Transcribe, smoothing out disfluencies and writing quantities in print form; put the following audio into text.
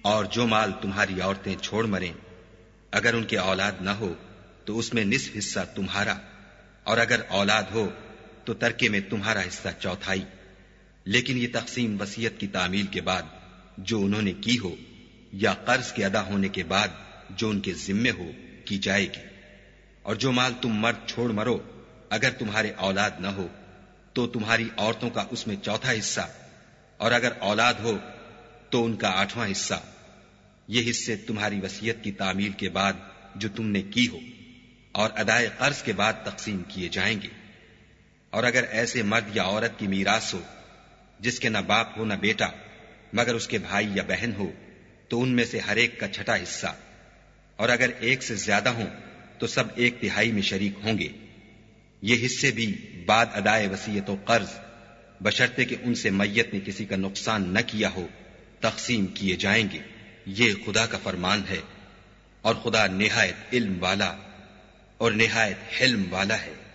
اور جو مال تمہاری عورتیں چھوڑ مریں اگر ان کے اولاد نہ ہو تو اس میں نصف حصہ تمہارا، اور اگر اولاد ہو تو ترکے میں تمہارا حصہ چوتھائی، لیکن یہ تقسیم وصیت کی تعمیل کے بعد جو انہوں نے کی ہو یا قرض کے ادا ہونے کے بعد جو ان کے ذمے ہو کی جائے گی۔ اور جو مال تم مرد چھوڑ مرو اگر تمہارے اولاد نہ ہو تو تمہاری عورتوں کا اس میں چوتھا حصہ، اور اگر اولاد ہو تو ان کا 8واں حصہ۔ یہ حصے تمہاری وصیت کی تعمیل کے بعد جو تم نے کی ہو اور ادائے قرض کے بعد تقسیم کیے جائیں گے۔ اور اگر ایسے مرد یا عورت کی میراث ہو جس کے نہ باپ ہو نہ بیٹا مگر اس کے بھائی یا بہن ہو تو ان میں سے ہر ایک کا چھٹا حصہ، اور اگر ایک سے زیادہ ہوں تو سب 1/3 میں شریک ہوں گے۔ یہ حصے بھی بعد ادائے وصیت و قرض بشرطے کہ ان سے میت نے کسی کا نقصان نہ کیا ہو تقسیم کیے جائیں گے۔ یہ خدا کا فرمان ہے، اور خدا نہایت علم والا اور نہایت حلم والا ہے۔